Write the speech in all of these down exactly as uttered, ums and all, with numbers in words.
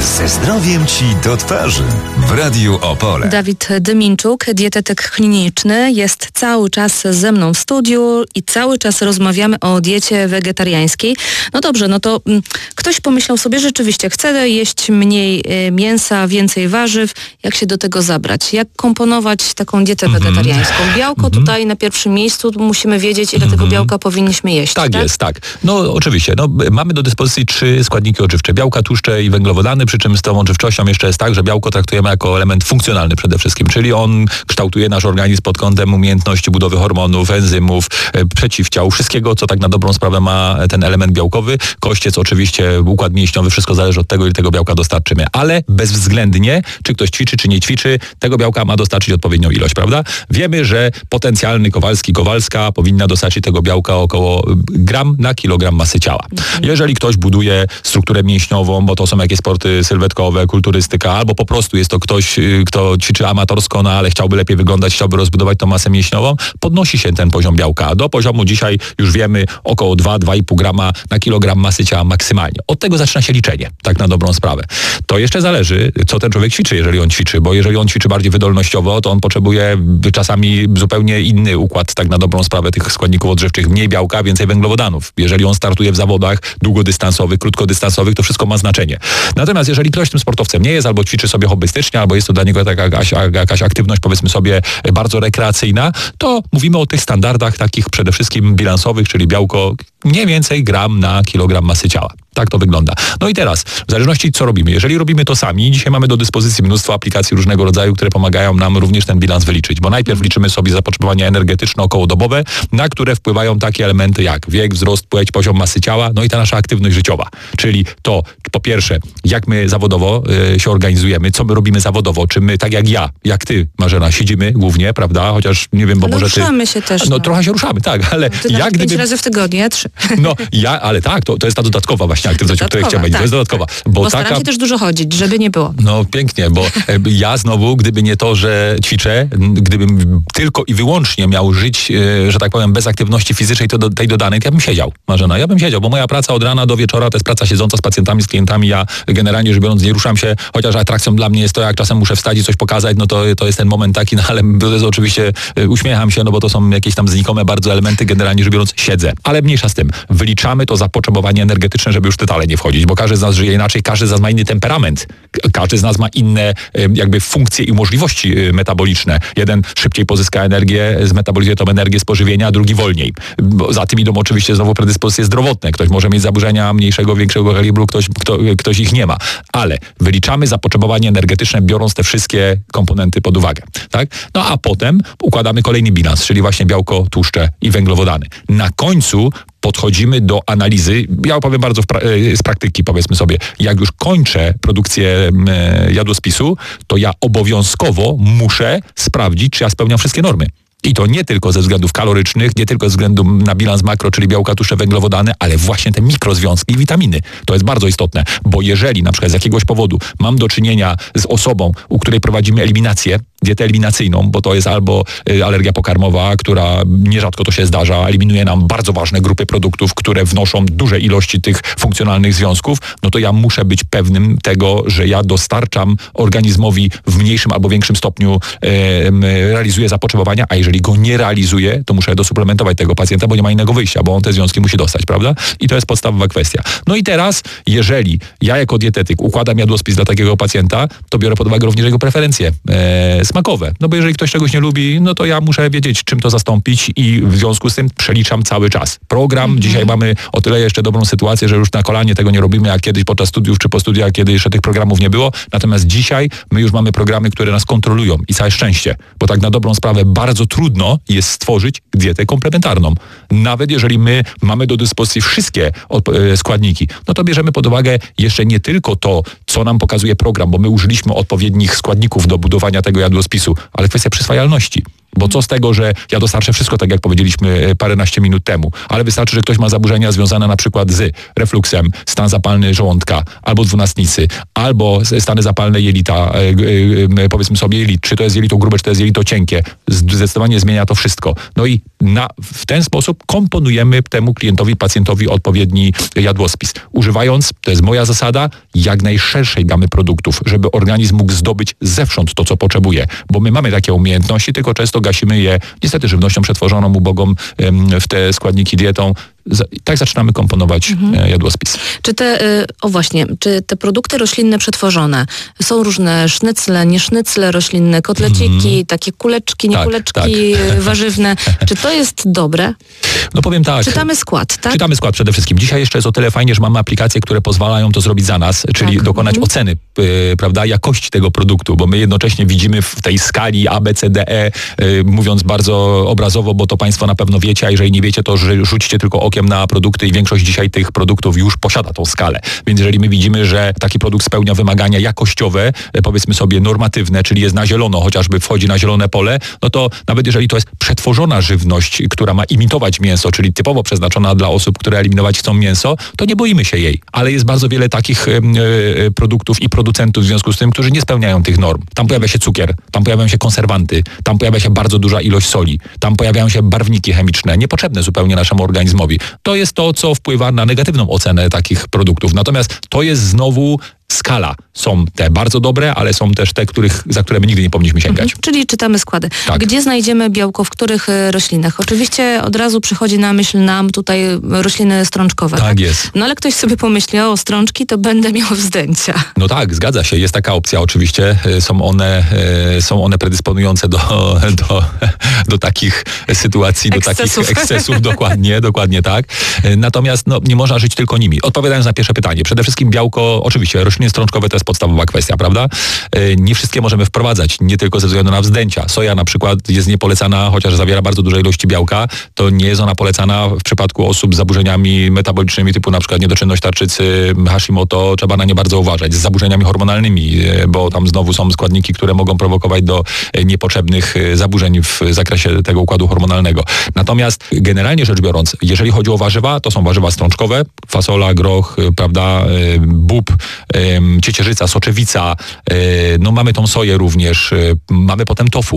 Ze zdrowiem ci do twarzy w Radiu Opole. Dawid Dyminczuk, dietetyk kliniczny, jest cały czas ze mną w studiu i cały czas rozmawiamy o diecie wegetariańskiej. No dobrze, no to m, ktoś pomyślał sobie, rzeczywiście chce jeść mniej y, mięsa, więcej warzyw. Jak się do tego zabrać? Jak komponować taką dietę mm-hmm. wegetariańską? Białko mm-hmm. tutaj na pierwszym miejscu, musimy wiedzieć, ile mm-hmm. tego białka powinniśmy jeść. Tak, tak jest, tak. No oczywiście, no, mamy do dyspozycji trzy składniki odżywcze. Białka, tłuszcze i węglowodany, przy czym z tą odżywczością jeszcze jest tak, że białko traktujemy jako element funkcjonalny przede wszystkim, czyli on kształtuje nasz organizm pod kątem umiejętności budowy hormonów, enzymów, e, przeciwciał, wszystkiego, co tak na dobrą sprawę ma ten element białkowy. Kościec, oczywiście, układ mięśniowy, wszystko zależy od tego, ile tego białka dostarczymy. Ale bezwzględnie, czy ktoś ćwiczy, czy nie ćwiczy, tego białka ma dostarczyć odpowiednią ilość, prawda? Wiemy, że potencjalny Kowalski, Kowalska powinna dostarczyć tego białka około gram na kilogram masy ciała. Mhm. Jeżeli ktoś buduje strukturę mięśniową, bo to są jakieś sporty sylwetkowe, kulturystyka, albo po prostu jest to ktoś, kto ćwiczy amatorsko, no ale chciałby lepiej wyglądać, chciałby rozbudować tą masę mięśniową, podnosi się ten poziom białka. Do poziomu dzisiaj już wiemy około dwa do dwóch i pół grama na kilogram masy ciała maksymalnie. Od tego zaczyna się liczenie, tak na dobrą sprawę. To jeszcze zależy, co ten człowiek ćwiczy, jeżeli on ćwiczy, bo jeżeli on ćwiczy bardziej wydolnościowo, to on potrzebuje czasami zupełnie inny układ, tak na dobrą sprawę, tych składników odżywczych. Mniej białka, więcej węglowodanów. Jeżeli on startuje w zawodach długodystansowych, krótkodystansowych, to wszystko ma znaczenie. Natomiast jeżeli ktoś tym sportowcem nie jest, albo ćwiczy sobie hobbystycznie, albo jest to dla niego taka jakaś, jakaś aktywność, powiedzmy sobie, bardzo rekreacyjna, to mówimy o tych standardach takich przede wszystkim bilansowych, czyli białko mniej więcej gram na kilogram masy ciała. Tak to wygląda. No i teraz, w zależności co robimy. Jeżeli robimy to sami, dzisiaj mamy do dyspozycji mnóstwo aplikacji różnego rodzaju, które pomagają nam również ten bilans wyliczyć, bo najpierw liczymy sobie zapotrzebowanie energetyczne okołodobowe, na które wpływają takie elementy jak wiek, wzrost, płeć, poziom masy ciała, no i ta nasza aktywność życiowa. Czyli to, po pierwsze, jak my zawodowo y, się organizujemy, co my robimy zawodowo, czy my, tak jak ja, jak ty, Marzena, siedzimy głównie, prawda, chociaż nie wiem, bo ale może ty... ruszamy się też. No, no trochę się ruszamy, tak, ale ty jak gdyby... pięć razy w tygodniu, trzy. No, ja, ale tak, to, to jest ta dodatkowa właśnie aktywność, o której chciałem powiedzieć. Tak, to jest dodatkowa. Tak. Bo, bo taka... staram się też dużo chodzić, żeby nie było. No pięknie, bo ja znowu, gdyby nie to, że ćwiczę, gdybym tylko i wyłącznie miał żyć, że tak powiem, bez aktywności fizycznej to do, tej dodanej, to ja bym siedział, Marzena, ja bym siedział, bo moja praca od rana do wieczora to jest praca siedząca z pacjentami, z klientami, ja generalnie rzecz biorąc nie ruszam się, chociaż atrakcją dla mnie jest to, jak czasem muszę wstać i coś pokazać, no to, to jest ten moment taki, no ale to jest oczywiście, uśmiecham się, no bo to są jakieś tam znikome bardzo elementy, generalnie rzecz biorąc siedzę. Ale mniejsza z tym, wyliczamy to zapotrzebowanie energetyczne, żeby już w detale nie wchodzić, bo każdy z nas żyje inaczej, każdy z nas ma inny temperament, każdy z nas ma inne jakby funkcje i możliwości metaboliczne. Jeden szybciej pozyska energię, zmetabolizuje tą energię z pożywienia, a drugi wolniej. Bo za tym idą oczywiście znowu predyspozycje zdrowotne. Ktoś może mieć zaburzenia mniejszego, większego kalibru, ktoś, kto, ktoś ich nie ma. Ale wyliczamy zapotrzebowanie energetyczne, biorąc te wszystkie komponenty pod uwagę. Tak? No a potem układamy kolejny bilans, czyli właśnie białko, tłuszcze i węglowodany. Na końcu podchodzimy do analizy, ja opowiem bardzo pra- z praktyki, powiedzmy sobie, jak już kończę produkcję e, jadłospisu, to ja obowiązkowo muszę sprawdzić, czy ja spełniam wszystkie normy. I to nie tylko ze względów kalorycznych, nie tylko ze względu na bilans makro, czyli białka, tłuszcze, węglowodany, ale właśnie te mikrozwiązki i witaminy. To jest bardzo istotne, bo jeżeli na przykład z jakiegoś powodu mam do czynienia z osobą, u której prowadzimy eliminację, dietę eliminacyjną, bo to jest albo y, alergia pokarmowa, która nierzadko to się zdarza, eliminuje nam bardzo ważne grupy produktów, które wnoszą duże ilości tych funkcjonalnych związków, no to ja muszę być pewnym tego, że ja dostarczam organizmowi w mniejszym albo większym stopniu, y, y, realizuję zapotrzebowania, a jeżeli go nie realizuje, to muszę dosuplementować tego pacjenta, bo nie ma innego wyjścia, bo on te związki musi dostać, prawda? I to jest podstawowa kwestia. No i teraz, jeżeli ja jako dietetyk układam jadłospis dla takiego pacjenta, to biorę pod uwagę również jego preferencje e, smakowe. No bo jeżeli ktoś czegoś nie lubi, no to ja muszę wiedzieć, czym to zastąpić i w związku z tym przeliczam cały czas. Program, mhm. dzisiaj mamy o tyle jeszcze dobrą sytuację, że już na kolanie tego nie robimy, jak kiedyś podczas studiów czy po studiach, kiedy jeszcze tych programów nie było. Natomiast dzisiaj my już mamy programy, które nas kontrolują i całe szczęście, bo tak na dobrą sprawę bardzo trudno jest stworzyć dietę komplementarną. Nawet jeżeli my mamy do dyspozycji wszystkie składniki, no to bierzemy pod uwagę jeszcze nie tylko to, co nam pokazuje program, bo my użyliśmy odpowiednich składników do budowania tego jadłospisu, ale kwestia przyswajalności. Bo co z tego, że ja dostarczę wszystko, tak jak powiedzieliśmy paręnaście minut temu, ale wystarczy, że ktoś ma zaburzenia związane na przykład z refluksem, stan zapalny żołądka, albo dwunastnicy, albo stany zapalne jelita, powiedzmy sobie jelit, czy to jest jelito grube, czy to jest jelito cienkie. Zdecydowanie zmienia to wszystko. No i na, w ten sposób komponujemy temu klientowi, pacjentowi odpowiedni jadłospis. Używając, to jest moja zasada, jak najszerszej gamy produktów, żeby organizm mógł zdobyć zewsząd to, co potrzebuje. Bo my mamy takie umiejętności, tylko często gasimy je niestety żywnością przetworzoną, ubogą w te składniki dietą. Tak zaczynamy komponować mhm. jadłospis. Czy te, o właśnie, czy te produkty roślinne przetworzone, są różne sznycle, nie sznycle roślinne, kotleciki, mhm. takie kuleczki, nie tak, kuleczki tak. warzywne. Czy to jest dobre? No powiem tak. Czytamy skład, tak? Czytamy skład przede wszystkim. Dzisiaj jeszcze jest o tyle fajnie, że mamy aplikacje, które pozwalają to zrobić za nas, czyli tak. dokonać mhm. oceny, yy, prawda, jakości tego produktu, bo my jednocześnie widzimy w tej skali A, B, C, D, E, yy, mówiąc bardzo obrazowo, bo to Państwo na pewno wiecie, a jeżeli nie wiecie, to rzućcie tylko okiem na produkty i większość dzisiaj tych produktów już posiada tą skalę. Więc jeżeli my widzimy, że taki produkt spełnia wymagania jakościowe, powiedzmy sobie normatywne, czyli jest na zielono, chociażby wchodzi na zielone pole, no to nawet jeżeli to jest przetworzona żywność, która ma imitować mięso, czyli typowo przeznaczona dla osób, które eliminować chcą mięso, to nie boimy się jej. Ale jest bardzo wiele takich yy, produktów i producentów w związku z tym, którzy nie spełniają tych norm. Tam pojawia się cukier, tam pojawiają się konserwanty, tam pojawia się bardzo duża ilość soli, tam pojawiają się barwniki chemiczne, niepotrzebne zupełnie naszemu organizmowi. To jest to, co wpływa na negatywną ocenę takich produktów. Natomiast to jest znowu skala. Są te bardzo dobre, ale są też te, których, za które my nigdy nie powinniśmy sięgać. Mhm, czyli czytamy składy. Tak. Gdzie znajdziemy białko, w których roślinach? Oczywiście od razu przychodzi na myśl nam tutaj rośliny strączkowe. Tak, tak jest. No ale ktoś sobie pomyśli, o strączki to będę miał wzdęcia. No tak, zgadza się. Jest taka opcja oczywiście. Są one, są one predysponujące do, do, do takich sytuacji, ekscesów. do takich ekscesów. dokładnie, dokładnie tak. Natomiast no, nie można żyć tylko nimi. Odpowiadając na pierwsze pytanie. Przede wszystkim białko, oczywiście rośliny strączkowe to jest podstawowa kwestia, prawda? Nie wszystkie możemy wprowadzać, nie tylko ze względu na wzdęcia. Soja na przykład jest niepolecana, chociaż zawiera bardzo duże ilości białka, to nie jest ona polecana w przypadku osób z zaburzeniami metabolicznymi typu na przykład niedoczynność tarczycy, Hashimoto, trzeba na nie bardzo uważać, z zaburzeniami hormonalnymi, bo tam znowu są składniki, które mogą prowokować do niepotrzebnych zaburzeń w zakresie tego układu hormonalnego. Natomiast generalnie rzecz biorąc, jeżeli chodzi o warzywa, to są warzywa strączkowe, fasola, groch, prawda, bób, ciecierzyca, soczewica, no mamy tą soję również, mamy potem tofu,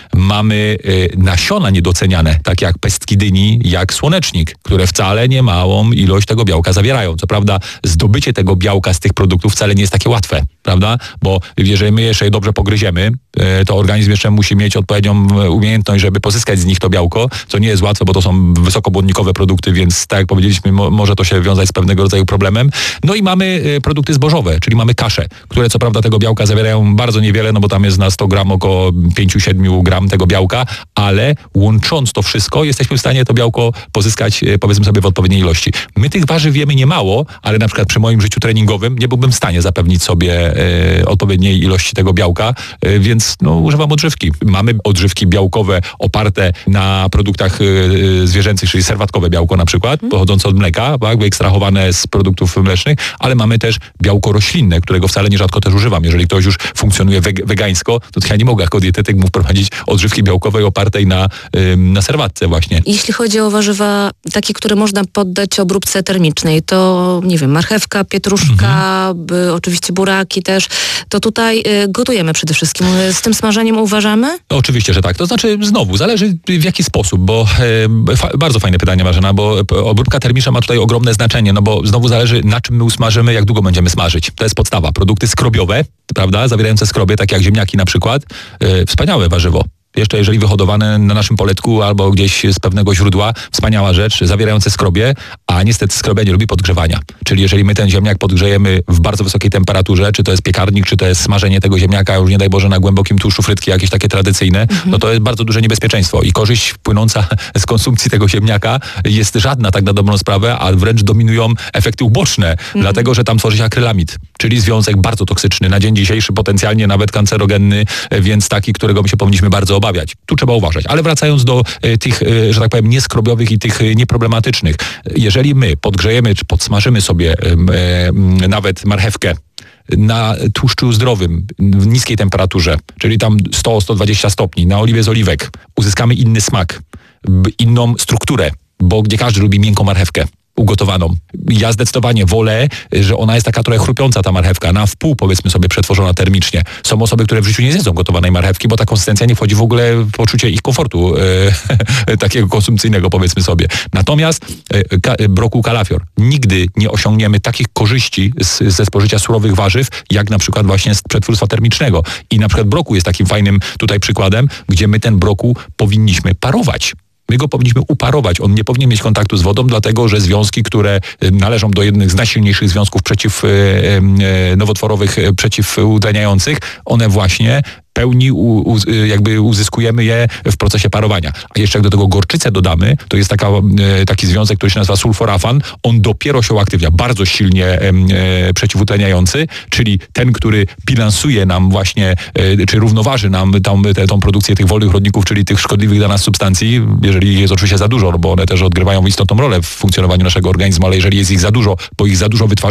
mamy nasiona niedoceniane, tak jak pestki dyni, jak słonecznik, które wcale nie małą ilość tego białka zawierają. Co prawda zdobycie tego białka z tych produktów wcale nie jest takie łatwe, prawda? Bo jeżeli my jeszcze je dobrze pogryziemy, to organizm jeszcze musi mieć odpowiednią umiejętność, żeby pozyskać z nich to białko, co nie jest łatwe, bo to są wysokobłonnikowe produkty, więc tak jak powiedzieliśmy, mo- może to się wiązać z pewnego rodzaju problemem. No i mamy produkty zbożowe, czyli mamy kasze, które co prawda tego białka zawierają bardzo niewiele, no bo tam jest na sto gram około pięć do siedmiu gram tego białka, ale łącząc to wszystko, jesteśmy w stanie to białko pozyskać, powiedzmy sobie, w odpowiedniej ilości. My tych warzyw wiemy niemało, ale na przykład przy moim życiu treningowym nie byłbym w stanie zapewnić sobie e, odpowiedniej ilości tego białka, e, więc no, używam odżywki. Mamy odżywki białkowe oparte na produktach e, zwierzęcych, czyli serwatkowe białko na przykład, pochodzące od mleka, tak, wyekstrahowane z produktów mlecznych, ale mamy też białko roślinne, którego wcale nierzadko też używam. Jeżeli ktoś już funkcjonuje weg- wegańsko, to ja nie mogę jako dietetyk mu wprowadzić odżywki białkowej opartej na, ym, na serwatce właśnie. Jeśli chodzi o warzywa takie, które można poddać obróbce termicznej, to nie wiem, marchewka, pietruszka, mhm. by, oczywiście buraki też, to tutaj y, gotujemy przede wszystkim. Z tym smażeniem uważamy? No, oczywiście, że tak. To znaczy znowu, zależy w jaki sposób, bo y, fa- bardzo fajne pytanie, Marzena, bo obróbka termiczna ma tutaj ogromne znaczenie, no bo znowu zależy, na czym my usmażymy, jak długo będziemy smażyć. To jest podstawa. Produkty skrobiowe, prawda, zawierające skrobie, tak jak ziemniaki na przykład, y, wspaniałe warzywo. Jeszcze jeżeli wyhodowane na naszym poletku albo gdzieś z pewnego źródła, wspaniała rzecz, zawierające skrobie, a niestety skrobia nie lubi podgrzewania. Czyli jeżeli my ten ziemniak podgrzejemy w bardzo wysokiej temperaturze, czy to jest piekarnik, czy to jest smażenie tego ziemniaka, już nie daj Boże na głębokim tłuszczu, frytki jakieś takie tradycyjne, mhm. no to jest bardzo duże niebezpieczeństwo i korzyść płynąca z konsumpcji tego ziemniaka jest żadna tak na dobrą sprawę, a wręcz dominują efekty uboczne, mhm. dlatego, że tam tworzy się akrylamid, czyli związek bardzo toksyczny, na dzień dzisiejszy potencjalnie nawet kancerogenny, więc taki, którego my się powinniśmy bardzo obawiać. Tu trzeba uważać. Ale wracając do y, tych, y, że tak powiem, nieskrobiowych i tych y, nieproblematycznych. Jeżeli my podgrzejemy czy podsmażymy sobie y, y, nawet marchewkę na tłuszczu zdrowym, w niskiej temperaturze, czyli tam sto do stu dwudziestu stopni, na oliwie z oliwek, uzyskamy inny smak, inną strukturę, bo gdzie każdy lubi miękką marchewkę ugotowaną. Ja zdecydowanie wolę, że ona jest taka trochę chrupiąca, ta marchewka, na wpół, powiedzmy sobie, przetworzona termicznie. Są osoby, które w życiu nie zjedzą gotowanej marchewki, bo ta konsystencja nie wchodzi w ogóle w poczucie ich komfortu e, takiego konsumpcyjnego, powiedzmy sobie. Natomiast e, ka, brokuł kalafior. Nigdy nie osiągniemy takich korzyści z, ze spożycia surowych warzyw, jak na przykład właśnie z przetwórstwa termicznego. I na przykład brokuł jest takim fajnym tutaj przykładem, gdzie my ten brokuł powinniśmy parować. My go powinniśmy uparować. On nie powinien mieć kontaktu z wodą, dlatego że związki, które należą do jednych z najsilniejszych związków przeciw, e, e, nowotworowych, przeciwutleniających, one właśnie pełni u, u, jakby uzyskujemy je w procesie parowania. A jeszcze jak do tego gorczycę dodamy, to jest taka, e, taki związek, który się nazywa sulforafan. On dopiero się uaktywnia, bardzo silnie e, e, przeciwutleniający, czyli ten, który bilansuje nam właśnie, e, czy równoważy nam tą, te, tą produkcję tych wolnych rodników, czyli tych szkodliwych dla nas substancji, jeżeli jest oczywiście za dużo, no bo one też odgrywają istotną rolę w funkcjonowaniu naszego organizmu, ale jeżeli jest ich za dużo, bo ich za dużo wytwarza